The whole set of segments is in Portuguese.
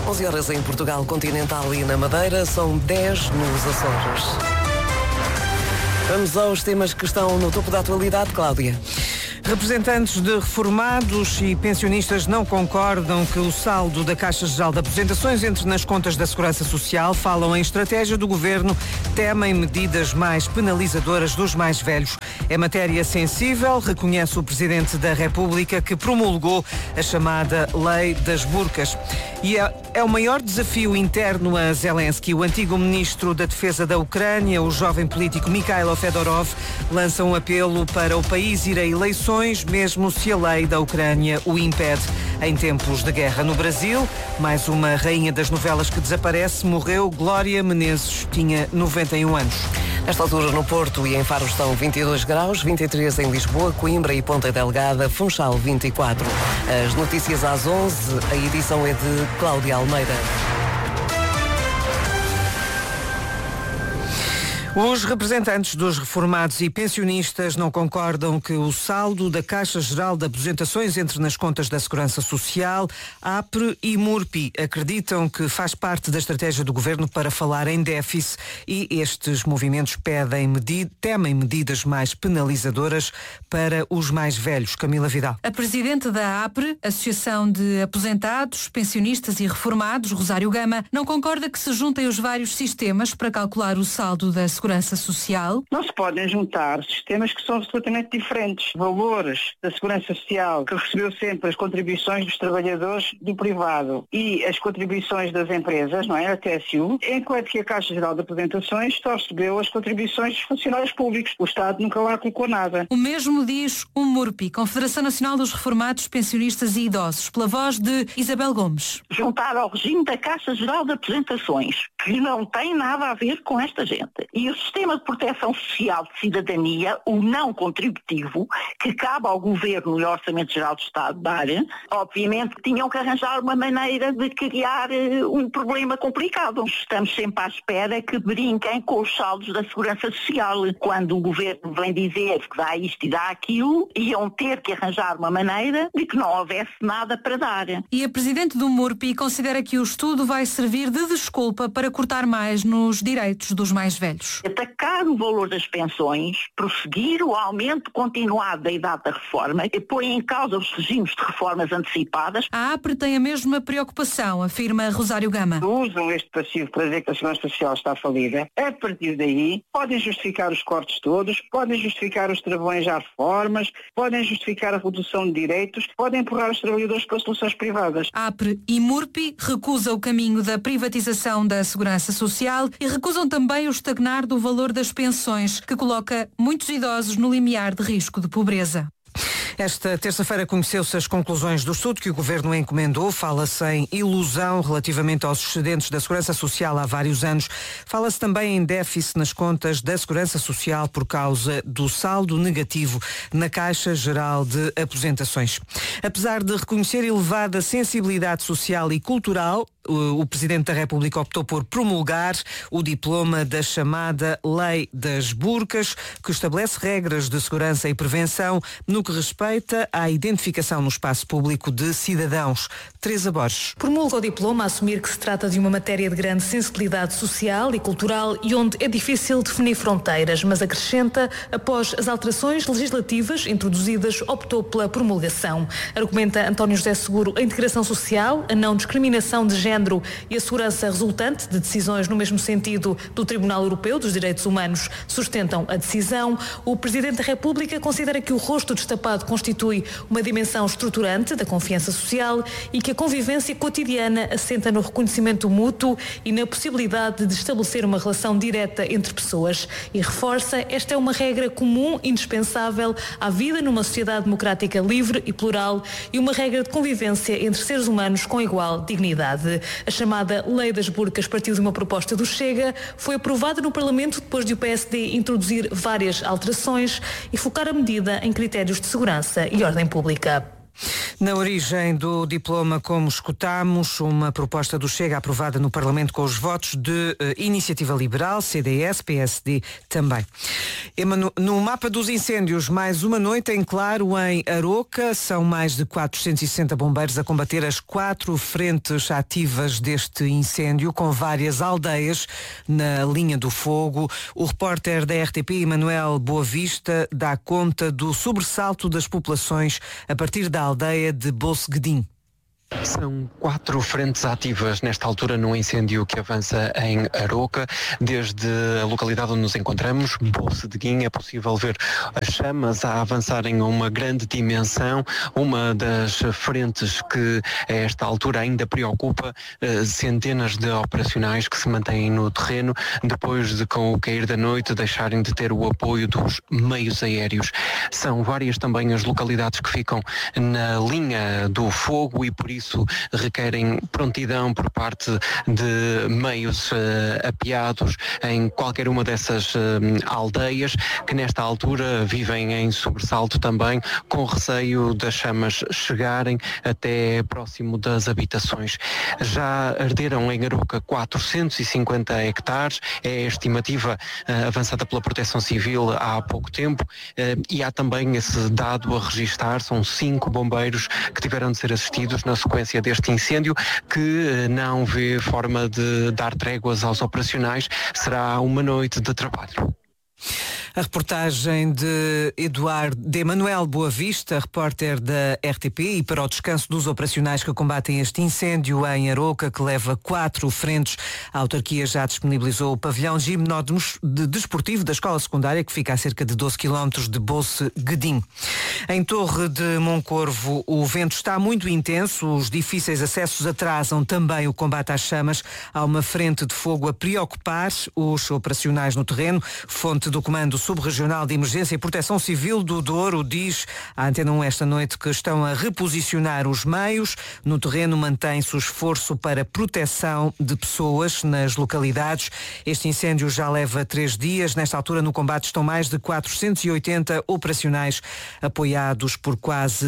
11 horas em Portugal Continental e na Madeira, são 10 nos Açores. Vamos aos temas que estão no topo da atualidade, Cláudia. Representantes de reformados e pensionistas não concordam que o saldo da Caixa Geral de Aposentações entre nas contas da Segurança Social. Falam em estratégia do Governo, temem medidas mais penalizadoras dos mais velhos. É matéria sensível, reconhece o Presidente da República, que promulgou a chamada Lei das Burcas. E é o maior desafio interno a Zelensky. O antigo Ministro da Defesa da Ucrânia, o jovem político Mikhailo Fedorov, lança um apelo para o país ir a eleições, mesmo se a lei da Ucrânia o impede. Em tempos de guerra no Brasil, mais uma rainha das novelas que desaparece, morreu. Glória Menezes tinha 91 anos. Nesta altura no Porto e em Faro estão 22 graus, 23 em Lisboa, Coimbra e Ponta Delgada, Funchal 24. As notícias às 11, a edição é de Cláudia Almeida. Os representantes dos reformados e pensionistas não concordam que o saldo da Caixa Geral de Aposentações entre nas contas da Segurança Social. APRE e MURPI acreditam que faz parte da estratégia do Governo para falar em déficit e estes movimentos temem medidas mais penalizadoras para os mais velhos. Camila Vidal. A presidente da APRE, Associação de Aposentados, Pensionistas e Reformados, Rosário Gama, não concorda que se juntem os vários sistemas para calcular o saldo da Segurança Social. Não se podem juntar sistemas que são absolutamente diferentes. Valores da Segurança Social, que recebeu sempre as contribuições dos trabalhadores do privado e as contribuições das empresas, não é? A TSU, enquanto que a Caixa Geral de Aposentações só recebeu as contribuições dos funcionários públicos. O Estado nunca lá colocou nada. O mesmo diz o MURPI, Confederação Nacional dos Reformados, Pensionistas e Idosos, pela voz de Isabel Gomes. Juntar ao regime da Caixa Geral de Aposentações, que não tem nada a ver com esta gente. E o Sistema de Proteção Social de Cidadania, o não contributivo, que cabe ao Governo e ao Orçamento Geral do Estado dar, obviamente tinham que arranjar uma maneira de criar um problema complicado. Estamos sempre à espera que brinquem com os saldos da Segurança Social. Quando o Governo vem dizer que dá isto e dá aquilo, iam ter que arranjar uma maneira de que não houvesse nada para dar. E a Presidente do MURPI considera que o estudo vai servir de desculpa para cortar mais nos direitos dos mais velhos. Atacar o valor das pensões, prosseguir o aumento continuado da idade da reforma e põe em causa os regimes de reformas antecipadas. A APRE tem a mesma preocupação, afirma Rosário Gama. Usam este passivo para dizer que a Segurança Social está falida. A partir daí, podem justificar os cortes todos, podem justificar os travões às reformas, podem justificar a redução de direitos, podem empurrar os trabalhadores para soluções privadas. APRE e MURPI recusam o caminho da privatização da Segurança Social e recusam também o estagnar do valor das pensões, que coloca muitos idosos no limiar de risco de pobreza. Esta terça-feira conheceu-se as conclusões do estudo que o Governo encomendou. Fala-se em ilusão relativamente aos excedentes da Segurança Social há vários anos. Fala-se também em déficit nas contas da Segurança Social por causa do saldo negativo na Caixa Geral de Aposentações. Apesar de reconhecer elevada sensibilidade social e cultural, o Presidente da República optou por promulgar o diploma da chamada Lei das Burcas, que estabelece regras de segurança e prevenção no que respeita à identificação no espaço público de cidadãos. Teresa Borges. Promulga o diploma a assumir que se trata de uma matéria de grande sensibilidade social e cultural e onde é difícil definir fronteiras, mas acrescenta, após as alterações legislativas introduzidas, optou pela promulgação. Argumenta António José Seguro a integração social, a não discriminação de género e a segurança resultante de decisões no mesmo sentido do Tribunal Europeu dos Direitos Humanos sustentam a decisão. O Presidente da República considera que o rosto destapado constitui uma dimensão estruturante da confiança social e que a convivência cotidiana assenta no reconhecimento mútuo e na possibilidade de estabelecer uma relação direta entre pessoas. E reforça, esta é uma regra comum, indispensável à vida numa sociedade democrática livre e plural e uma regra de convivência entre seres humanos com igual dignidade. A chamada Lei das Burcas partiu de uma proposta do Chega, foi aprovada no Parlamento depois de o PSD introduzir várias alterações e focar a medida em critérios de segurança e ordem pública. Na origem do diploma, como escutamos, uma proposta do Chega aprovada no Parlamento com os votos de Iniciativa Liberal, CDS, PSD também. No mapa dos incêndios, mais uma noite em claro em Aroca. São mais de 460 bombeiros a combater as 4 frentes ativas deste incêndio, com várias aldeias na linha do fogo. O repórter da RTP, Emanuel Boavista, dá conta do sobressalto das populações a partir da aldeia de Bosseguedim. São 4 frentes ativas nesta altura num incêndio que avança em Aroca. Desde a localidade onde nos encontramos, Bosseguedim, é possível ver as chamas a avançarem a uma grande dimensão. Uma das frentes que a esta altura ainda preocupa centenas de operacionais que se mantêm no terreno depois de, com o cair da noite, deixarem de ter o apoio dos meios aéreos. São várias também as localidades que ficam na linha do fogo e por isso requerem prontidão por parte de meios apiados em qualquer uma dessas aldeias que nesta altura vivem em sobressalto também, com receio das chamas chegarem até próximo das habitações. Já arderam em Aroca 450 hectares, é a estimativa avançada pela Proteção Civil há pouco tempo, e há também esse dado a registar. São 5 bombeiros que tiveram de ser assistidos na sequência deste incêndio, que não vê forma de dar tréguas aos operacionais. Será uma noite de trabalho. A reportagem de Emanuel Boavista, repórter da RTP, e para o descanso dos operacionais que combatem este incêndio em Aroca, que leva 4 frentes. A autarquia já disponibilizou o pavilhão desportivo da escola secundária, que fica a cerca de 12 km de Bosseguedim. Em Torre de Moncorvo, o vento está muito intenso, os difíceis acessos atrasam também o combate às chamas. Há uma frente de fogo a preocupar os operacionais no terreno. Fonte do Comando Subregional de Emergência e Proteção Civil do Douro diz à Antena 1 esta noite que estão a reposicionar os meios. No terreno mantém-se o esforço para proteção de pessoas nas localidades. Este incêndio já leva 3 dias. Nesta altura, no combate estão mais de 480 operacionais, apoiados por quase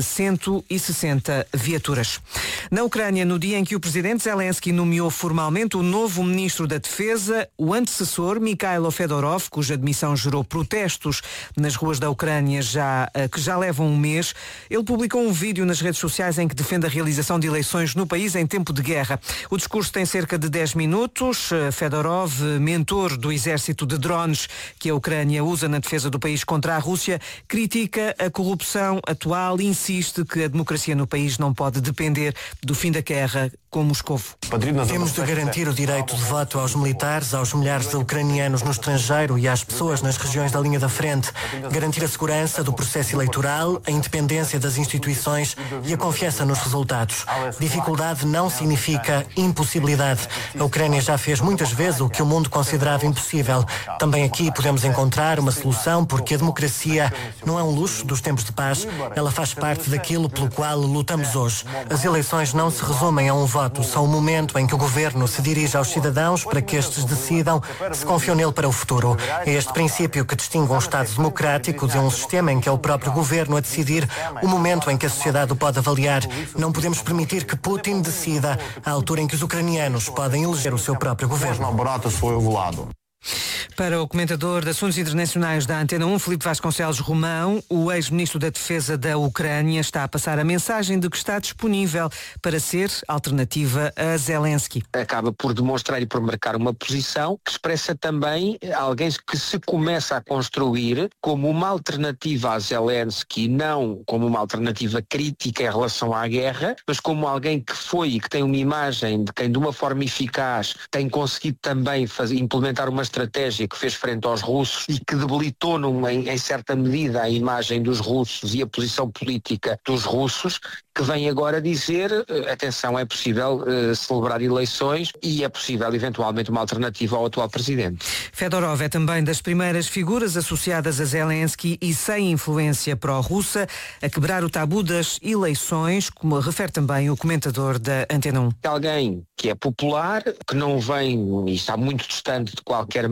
160 viaturas. Na Ucrânia, no dia em que o presidente Zelensky nomeou formalmente o novo ministro da Defesa, o antecessor, Mikhailo Fedorov, cuja admissão gerou protestos nas ruas da Ucrânia que já levam um mês. Ele publicou um vídeo nas redes sociais em que defende a realização de eleições no país em tempo de guerra. O discurso tem cerca de 10 minutos. Fedorov, mentor do exército de drones que a Ucrânia usa na defesa do país contra a Rússia, critica a corrupção atual e insiste que a democracia no país não pode depender do fim da guerra com Moscovo. Temos de garantir o direito de voto aos militares, aos milhares de ucranianos no estrangeiro e às pessoas nas regiões da linha da frente, garantir a segurança do processo eleitoral, a independência das instituições e a confiança nos resultados. Dificuldade não significa impossibilidade. A Ucrânia já fez muitas vezes o que o mundo considerava impossível. Também aqui podemos encontrar uma solução, porque a democracia não é um luxo dos tempos de paz, ela faz parte daquilo pelo qual lutamos hoje. As eleições não se resumem a um voto, são o momento em que o governo se dirige aos cidadãos para que estes decidam se confiam nele para o futuro. É este princípio que distingue um Estado democrático de um sistema em que é o próprio governo a decidir o momento em que a sociedade o pode avaliar. Não podemos permitir que Putin decida à altura em que os ucranianos podem eleger o seu próprio governo. Para o comentador de Assuntos Internacionais da Antena 1, Filipe Vasconcelos Romão, o ex-ministro da Defesa da Ucrânia está a passar a mensagem de que está disponível para ser alternativa a Zelensky. Acaba por demonstrar e por marcar uma posição que expressa também alguém que se começa a construir como uma alternativa a Zelensky, não como uma alternativa crítica em relação à guerra, mas como alguém que foi e que tem uma imagem de quem de uma forma eficaz tem conseguido também implementar uma estratégia que fez frente aos russos e que debilitou em certa medida a imagem dos russos e a posição política dos russos, que vem agora dizer, atenção, é possível celebrar eleições e é possível eventualmente uma alternativa ao atual presidente. Fedorov é também das primeiras figuras associadas a Zelensky e sem influência pró-russa a quebrar o tabu das eleições, como refere também o comentador da Antena 1. Alguém que é popular, que não vem e está muito distante de qualquer meio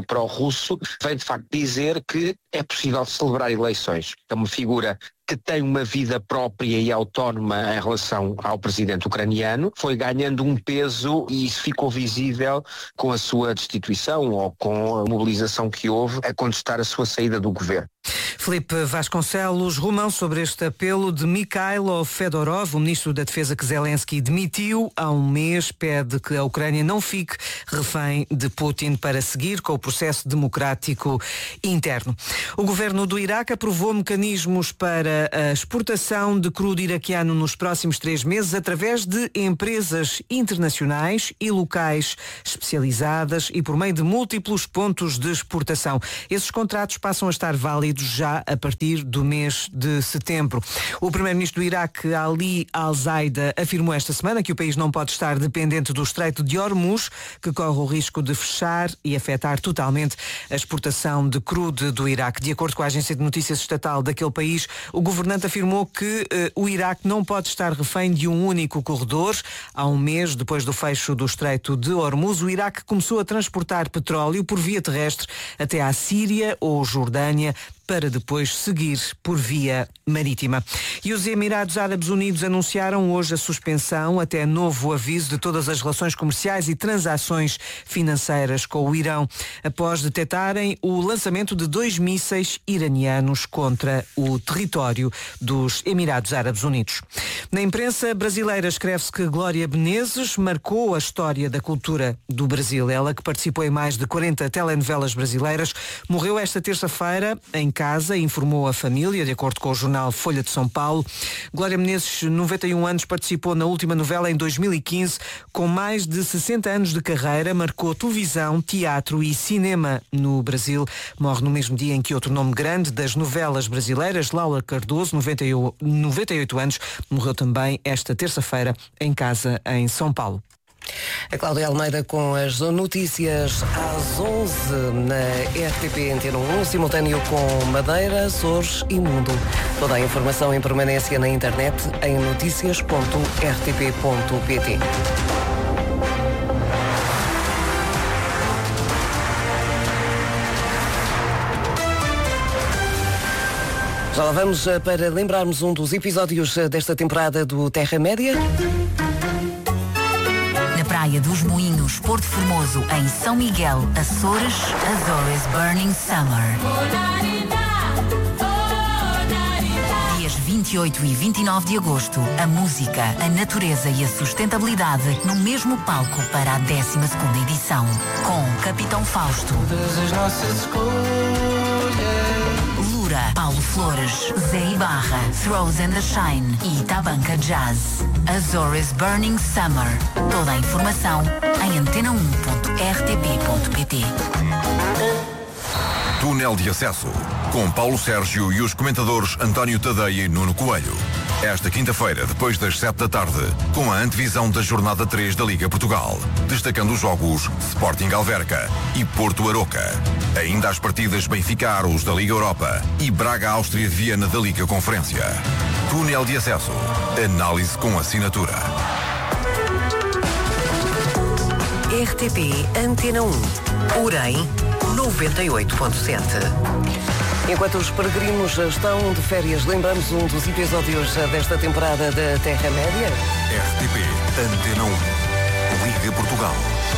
pró-russo, vem de facto dizer que é possível celebrar eleições. É uma figura que tem uma vida própria e autónoma em relação ao presidente ucraniano, foi ganhando um peso e isso ficou visível com a sua destituição ou com a mobilização que houve a contestar a sua saída do governo. Filipe Vasconcelos, Romão, sobre este apelo de Mikhailo Fedorov, o ministro da Defesa que Zelensky demitiu há um mês, pede que a Ucrânia não fique refém de Putin para seguir com o processo democrático interno. O governo do Iraque aprovou mecanismos para a exportação de crudo iraquiano nos próximos 3 meses através de empresas internacionais e locais especializadas e por meio de múltiplos pontos de exportação. Esses contratos passam a estar válidos já a partir do mês de setembro. O primeiro-ministro do Iraque, Ali Al-Zaida, afirmou esta semana que o país não pode estar dependente do Estreito de Hormuz, que corre o risco de fechar e afetar totalmente a exportação de crudo do Iraque. De acordo com a agência de notícias estatal daquele país, o governante afirmou que o Iraque não pode estar refém de um único corredor. Há um mês, depois do fecho do Estreito de Hormuz, o Iraque começou a transportar petróleo por via terrestre até à Síria ou Jordânia, para depois seguir por via marítima. E os Emirados Árabes Unidos anunciaram hoje a suspensão, até novo aviso, de todas as relações comerciais e transações financeiras com o Irão, após detectarem o lançamento de 2 mísseis iranianos contra o território dos Emirados Árabes Unidos. Na imprensa brasileira escreve-se que Glória Menezes marcou a história da cultura do Brasil. Ela, que participou em mais de 40 telenovelas brasileiras, morreu esta terça-feira em casa, informou a família, de acordo com o jornal Folha de São Paulo. Glória Menezes, 91 anos, participou na última novela em 2015. Com mais de 60 anos de carreira, marcou televisão, teatro e cinema no Brasil. Morre no mesmo dia em que outro nome grande das novelas brasileiras, Laura Cardoso, 98 anos, morreu também esta terça-feira em casa em São Paulo. A Cláudia Almeida com as notícias às 11 na RTP Antena 1, simultâneo com Madeira, Açores e Mundo. Toda a informação em permanência na internet em noticias.rtp.pt. Já lá vamos para lembrarmos um dos episódios desta temporada do Terra-média. Praia dos Moinhos, Porto Formoso, em São Miguel, Açores, Azores Burning Summer. Dias 28 e 29 de agosto, a música, a natureza e a sustentabilidade no mesmo palco para a 12ª edição, com Capitão Fausto, Lura, Paulo Flores, Zé Ibarra, Throws and the Shine e Tabanca Jazz. Azores Burning Summer. Toda a informação em antena1.rtp.pt. Túnel de Acesso, com Paulo Sérgio e os comentadores António Tadeia e Nuno Coelho. Esta quinta-feira, depois das 7 da tarde, com a antevisão da jornada 3 da Liga Portugal, destacando os jogos Sporting Alverca e Porto Aroca. Ainda as partidas Benfica Aros da Liga Europa e Braga Áustria de Viena da Liga Conferência. Túnel de Acesso. Análise com assinatura. RTP Antena 1. Urém 98.7. Enquanto os peregrinos estão de férias, lembramos um dos episódios desta temporada da Terra-média. RTP Antena 1. Liga Portugal.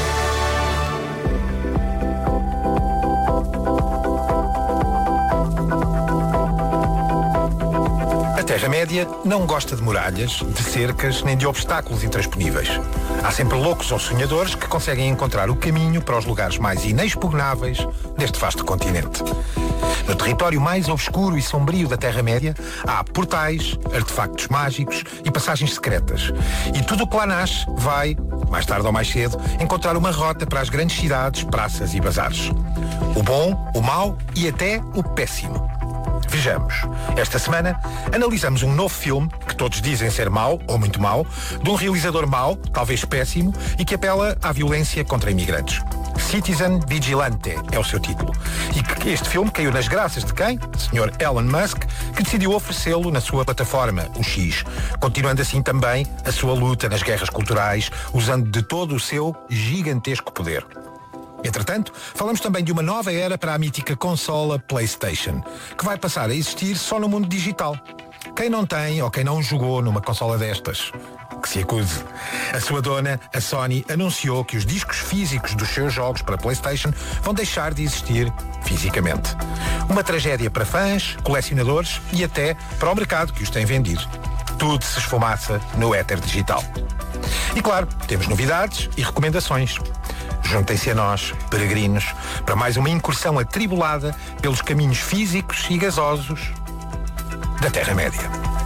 A Terra-média não gosta de muralhas, de cercas, nem de obstáculos intransponíveis. Há sempre loucos ou sonhadores que conseguem encontrar o caminho para os lugares mais inexpugnáveis deste vasto continente. No território mais obscuro e sombrio da Terra-média, há portais, artefactos mágicos e passagens secretas. E tudo o que lá nasce vai, mais tarde ou mais cedo, encontrar uma rota para as grandes cidades, praças e bazares. O bom, o mau e até o péssimo. Vejamos, esta semana analisamos um novo filme, que todos dizem ser mau, ou muito mau, de um realizador mau, talvez péssimo, e que apela à violência contra imigrantes. Citizen Vigilante é o seu título. E que este filme caiu nas graças de quem? Sr. Elon Musk, que decidiu oferecê-lo na sua plataforma, o X, continuando assim também a sua luta nas guerras culturais, usando de todo o seu gigantesco poder. Entretanto, falamos também de uma nova era para a mítica consola PlayStation, que vai passar a existir só no mundo digital. Quem não tem ou quem não jogou numa consola destas, que se acuse. A sua dona, a Sony, anunciou que os discos físicos dos seus jogos para PlayStation vão deixar de existir fisicamente. Uma tragédia para fãs, colecionadores e até para o mercado que os tem vendido. Tudo se esfumaça no éter digital. E claro, temos novidades e recomendações. Juntem-se a nós, peregrinos, para mais uma incursão atribulada pelos caminhos físicos e gasosos da Terra-média.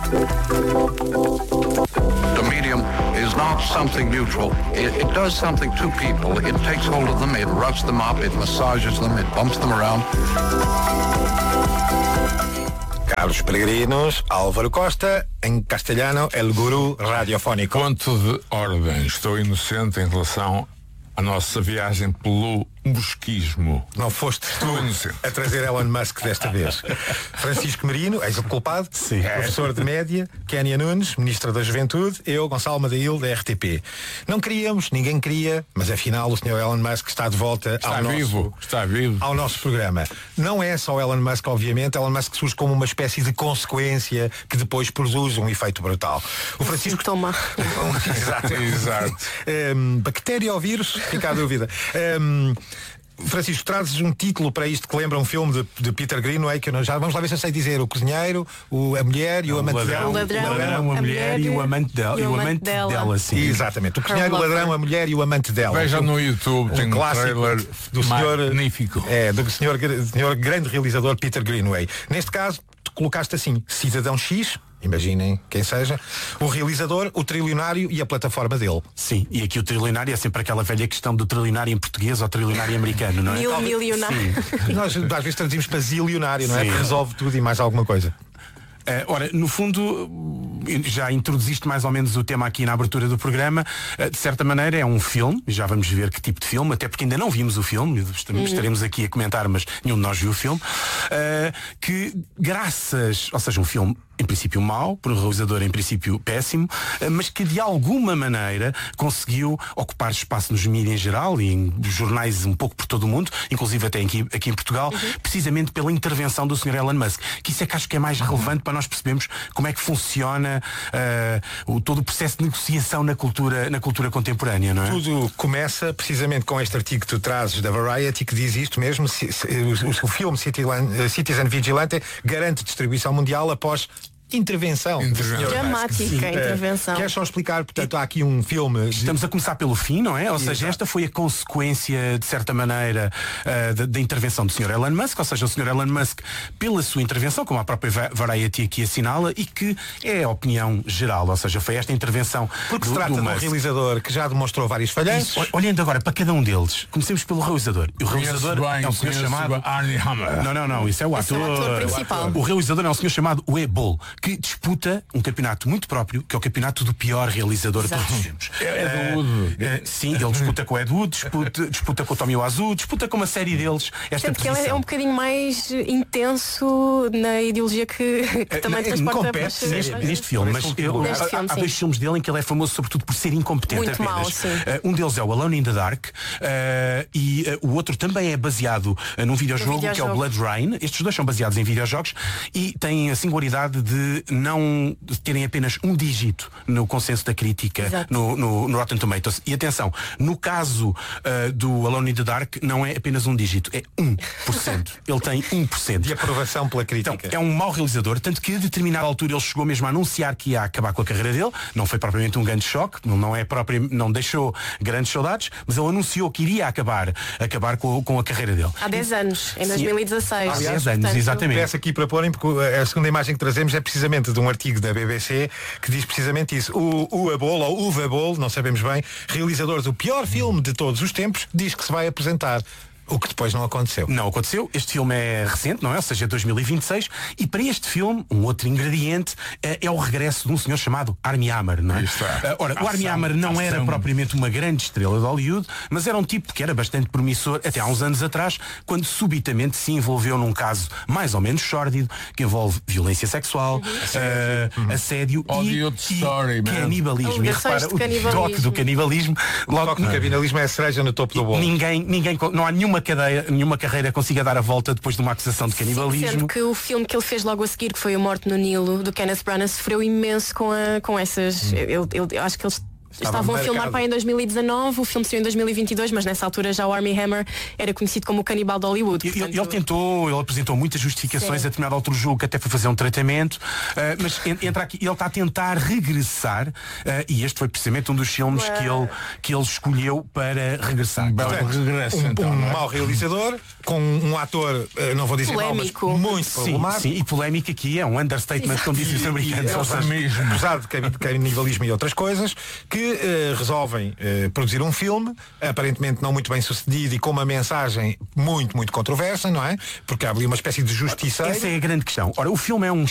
The medium is not something neutral. It does something to people. It takes hold of them, it roughs them up, it massages them, it bumps them around. Caros peregrinos, Álvaro Costa, em castelhano, el guru radiofónico. Ponto de ordem. Estou inocente em relação à nossa viagem pelo mosquismo. Não foste tu a trazer Elon Musk desta vez. Francisco Merino, és o culpado. Sim. Professor de média. Kénia Nunes, Ministra da Juventude. Eu, Gonçalo Madail, da RTP. Não queríamos, ninguém queria, mas afinal o Sr. Elon Musk está de volta ao nosso programa. Não é só Elon Musk, obviamente. Elon Musk surge como uma espécie de consequência que depois produz um efeito brutal. O Francisco... Toma. Exato. Bactéria ou vírus? Fica a dúvida. Francisco, trazes um título para isto que lembra um filme de Peter Greenaway, que já vamos lá ver se eu sei dizer: o cozinheiro, a mulher e o amante dela. O ladrão, a mulher e o amante dela. E o amante dela, sim. Exatamente. O cozinheiro, o ladrão, a mulher e o amante dela. Veja no YouTube, tem um trailer do senhor, magnífico. Do senhor grande realizador Peter Greenaway. Neste caso, tu colocaste assim: Cidadão X. Imaginem quem seja, o realizador, o trilionário e a plataforma dele. Sim, e aqui o trilionário é sempre aquela velha questão do trilionário em português ou trilionário americano, não é? Milionário. Nós às vezes traduzimos para zilionário, não é? Sim. Que resolve tudo e mais alguma coisa. Ora, no fundo, já introduziste mais ou menos o tema aqui na abertura do programa. De certa maneira é um filme, já vamos ver que tipo de filme, até porque ainda não vimos o filme, estaremos aqui a comentar, mas nenhum de nós viu o filme, que ou seja, um filme em princípio mau, por um realizador em princípio péssimo, mas que de alguma maneira conseguiu ocupar espaço nos mídias em geral e em jornais um pouco por todo o mundo, inclusive até aqui em Portugal, precisamente pela intervenção do Sr. Elon Musk, que isso é que acho que é mais relevante para nós percebermos como é que funciona todo o processo de negociação na cultura contemporânea, não é? Tudo começa precisamente com este artigo que tu trazes da Variety, que diz isto mesmo: o filme Citizen Vigilante garante distribuição mundial após intervenção. Dramática intervenção. Queres só explicar, portanto, há aqui um filme... Estamos a começar pelo fim, não é? Ou seja, esta foi a consequência, de certa maneira, da intervenção do Sr. Elon Musk, ou seja, o Sr. Elon Musk, pela sua intervenção, como a própria Variety aqui assinala, e que é a opinião geral, ou seja, foi esta intervenção porque se trata de um realizador que já demonstrou vários falhanços. Olhando agora para cada um deles, comecemos pelo realizador. O realizador é um senhor chamado... Arnie Hammer. Não, isso é o ator. Principal. O realizador é um senhor chamado Uwe Boll, que disputa um campeonato muito próprio, que é o campeonato do pior realizador de todos os tempos. Ed Wood. Sim, ele disputa com o Ed Wood, disputa com o Tommy Wiseau, disputa com uma série deles. Sendo que ele é um bocadinho mais intenso na ideologia que também transporta neste filme, mas há dois filmes dele em que ele é famoso sobretudo por ser incompetente. Muito mau, sim. Um deles é o Alone in the Dark, e o outro também é baseado num videojogo que é o Blood Rain. Estes dois são baseados em videojogos e têm a singularidade de não terem apenas um dígito no consenso da crítica no Rotten Tomatoes. E atenção, no caso do Alone in the Dark não é apenas um dígito, é 1%. Ele tem 1% de aprovação pela crítica. Então, é um mau realizador, tanto que a determinada altura ele chegou mesmo a anunciar que ia acabar com a carreira dele. Não foi propriamente um grande choque, não deixou grandes saudades, mas ele anunciou que iria acabar com a carreira dele. Há 10 anos, em 2016. Há 10 anos, exatamente. Peço aqui para porem, porque a segunda imagem que trazemos é precisamente de um artigo da BBC que diz precisamente isso. O Uwe Boll, não sabemos bem, realizador do pior filme de todos os tempos, diz que se vai aposentar. O que depois não aconteceu. Não aconteceu. Este filme é recente, não é? Ou seja, 2026. E para este filme, um outro ingrediente é o regresso de um senhor chamado Armie Hammer, não é? Ora, o Armie Hammer não era propriamente uma grande estrela de Hollywood, mas era um tipo que era bastante promissor até há uns anos atrás, quando subitamente se envolveu num caso mais ou menos sórdido, que envolve violência sexual, assédio e canibalismo. E repara, o toque do canibalismo. O toque do canibalismo é a cereja no topo do bolo. Não há nenhuma carreira que consiga dar a volta depois de uma acusação de canibalismo. Sendo que o filme que ele fez logo a seguir, que foi A Morte no Nilo, do Kenneth Branagh, sofreu imenso com essas. Eu acho que eles estavam a filmar para em 2019, o filme saiu em 2022, mas nessa altura já o Armie Hammer era conhecido como o canibal de Hollywood. Ele apresentou muitas justificações, a determinado outro julgo que até foi fazer um tratamento, mas entra aqui, ele está a tentar regressar, e este foi precisamente um dos filmes que ele escolheu para regressar. Um mau realizador, com um ator, não vou dizer polémico, mal, mas muito problemático. Sim, e polémico aqui é um understatement, como dizem os americanos. Acusado de canibalismo e outras coisas, que resolvem produzir um filme, aparentemente não muito bem sucedido e com uma mensagem muito, muito controversa, não é? Porque há ali uma espécie de justiça. Essa é a grande questão. Ora, o filme é um